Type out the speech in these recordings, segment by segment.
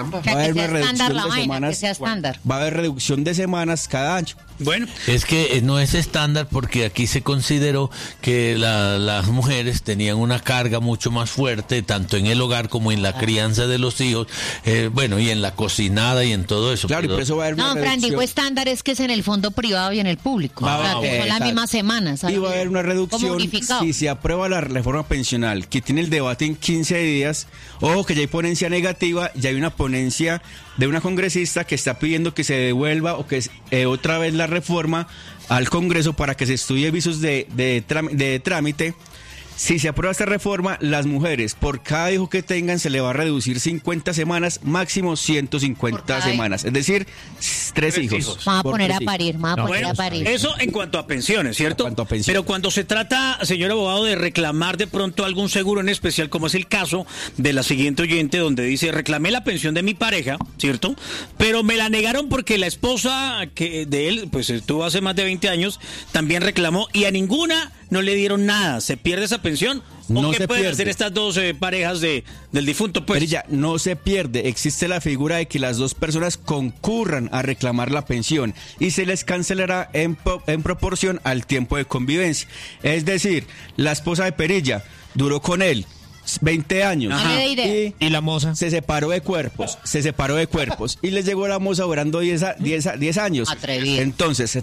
Va a haber una reducción la de vaina, semanas. que sea estándar. Va a haber reducción de semanas cada año. Bueno, Es que no es estándar porque aquí se consideró que las mujeres tenían una carga mucho más fuerte, tanto en el hogar como en la crianza de los hijos, bueno, y en la cocinada y en todo eso. Claro, y por eso va a haber una No, Fran, reducción. digo estándar es que es en el fondo privado y en el público. Ah, O sea, que son las exacto. mismas semanas. Y va a haber una Como reducción unificado. si se aprueba la reforma pensional, que tiene el debate en 15 días. Ojo que ya hay ponencia negativa, ya hay una ponencia de una congresista que está pidiendo que se devuelva o que otra vez la reforma al Congreso para que se estudie visos de trámite. Si se aprueba esta reforma, las mujeres, por cada hijo que tengan, se le va a reducir 50 semanas, máximo 150 semanas. Es decir, 3 hijos. Vamos a Por poner a 3 hijos. parir, vamos a poner a parir. eso en cuanto a pensiones, ¿cierto? En cuanto a pensiones. Pero cuando se trata, señor abogado, de reclamar de pronto algún seguro en especial, como es el caso de la siguiente oyente, donde dice, reclamé la pensión de mi pareja, ¿cierto? Pero me la negaron porque la esposa de él, pues estuvo hace más de 20 años, también reclamó y a ninguna no le dieron nada. ¿Se pierde esa pensión? ¿O No qué se pueden pierde. hacer estas dos parejas del difunto? Pues Pero ya no se pierde, existe la figura de que las dos personas concurran a reclamar la pensión y se les cancelará en proporción al tiempo de convivencia. Es decir, la esposa de Perilla duró con él 20 años. No le dé idea. ¿Y la moza? Se separó de cuerpos y les llegó la moza durando 10 años. Atrevido. Entonces,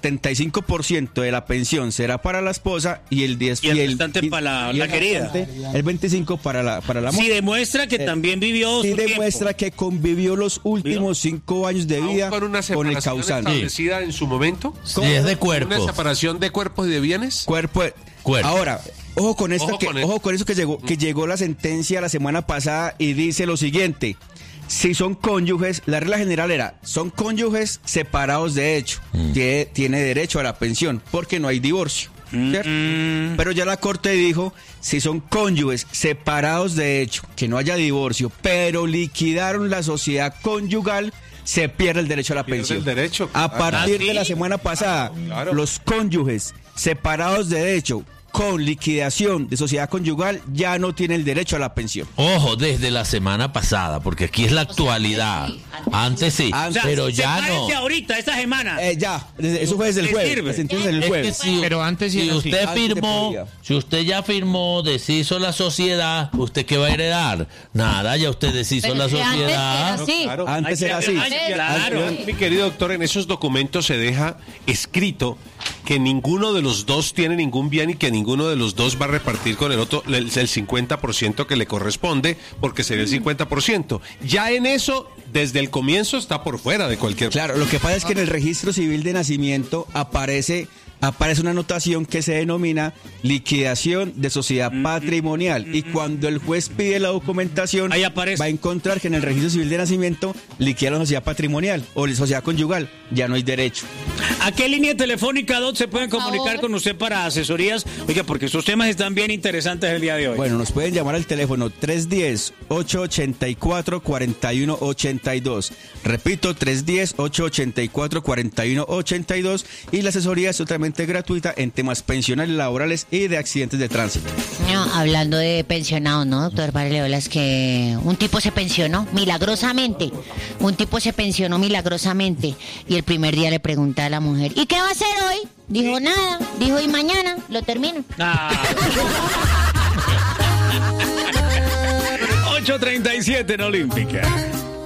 75% de la pensión será para la esposa y el 10 Y el restante para la querida. El 25 para la moza. si demuestra que también vivió Sí su demuestra que convivió los últimos 5 años de vida ¿Con una con el separación causante. establecida en su momento? Si es de ¿Una cuerpo. separación de cuerpos y de bienes? Cuerpo. Cuerpo. Ahora, ojo con esto, Ojo con eso. ojo con eso que llegó la sentencia la semana pasada y dice lo siguiente: si son cónyuges, la regla general era, son cónyuges separados de hecho, tiene derecho a la pensión porque no hay divorcio. ¿Cierto? Pero ya la corte dijo, si son cónyuges separados de hecho, que no haya divorcio, pero liquidaron la sociedad conyugal, se pierde el derecho a la Pierde pensión. el derecho. A partir ¿Ah, sí? de la semana pasada, Claro. los cónyuges separados de hecho con liquidación de sociedad conyugal ya no tienen el derecho a la pensión. Ojo, desde la semana pasada, porque aquí es la actualidad. Antes sí, O sea, pero ya no. sepárense ahorita, esta semana. Eso fue desde el ¿Le jueves. sirve? La sentencia del Es que jueves. si, Pero antes sí si era así. usted Antes se firmó, podía. si usted ya firmó, deshizo la sociedad, ¿usted qué va a heredar? Nada, ya usted deshizo Pero la es que antes sociedad. era así. Claro. Antes era así. Claro. Mi querido doctor, en esos documentos se deja escrito que ninguno de los dos tiene ningún bien y que ninguno de los dos va a repartir con el otro el 50% que le corresponde, porque sería el 50%. Ya en eso, desde el comienzo, está por fuera de cualquier... Claro, lo que pasa es que en el registro civil de nacimiento aparece una anotación que se denomina liquidación de sociedad patrimonial y cuando el juez pide la documentación Ahí aparece. va a encontrar que en el registro civil de nacimiento liquida la sociedad patrimonial o la sociedad conyugal, ya no hay derecho. ¿A qué línea telefónica, Doc, se pueden Por comunicar favor. con usted para asesorías? Oiga, porque estos temas están bien interesantes el día de hoy. Bueno, nos pueden llamar al teléfono 310-884-4182. Repito, 310-884-4182 y la asesoría es totalmente gratuita en temas pensionales, laborales y de accidentes de tránsito. No, hablando de pensionados, ¿no, doctor Varela? Es que un tipo se pensionó milagrosamente. Y el primer día le pregunta a la mujer, ¿y qué va a hacer hoy? Dijo, nada. Dijo, y mañana lo termino. 8:37 en Olímpica.